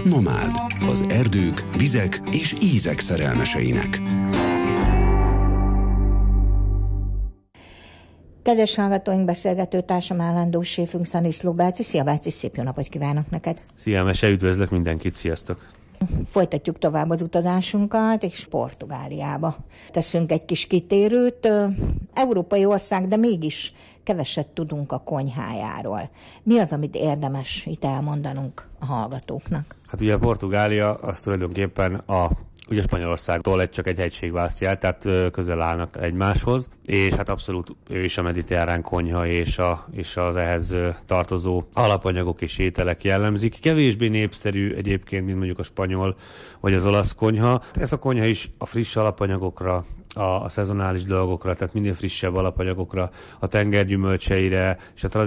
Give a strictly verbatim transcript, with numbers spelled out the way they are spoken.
Nomád, az erdők, vizek és ízek szerelmeseinek. Kedves hallgatóink, beszélgető társam állandó séfünk Szaniszló Bácsi. Szia Bácsi, szép jó napot kívánok neked! Szia Mese, üdvözlök mindenkit, sziasztok! Folytatjuk tovább az utazásunkat, és Portugáliába teszünk egy kis kitérőt. Európai ország, de mégis keveset tudunk a konyhájáról. Mi az, amit érdemes itt elmondanunk a hallgatóknak? Hát ugye a Portugália az tulajdonképpen a ugye Spanyolországtól egy csak egy hegység választja el, tehát közel állnak egymáshoz, és hát abszolút ő is a mediterrán konyha és, a, és az ehhez tartozó alapanyagok és ételek jellemzik. Kevésbé népszerű egyébként, mint mondjuk a spanyol vagy az olasz konyha. Ez a konyha is a friss alapanyagokra, a, a szezonális dolgokra, tehát minél frissebb alapanyagokra, a tengergyümölcseire és a